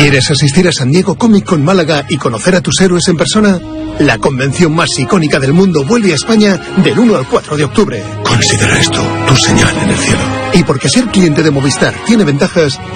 ¿Quieres asistir a San Diego Comic Con Málaga y conocer a tus héroes en persona? La convención más icónica del mundo vuelve a España del 1 al 4 de octubre. Considera esto tu señal en el cielo. Y porque ser cliente de Movistar tiene ventajas,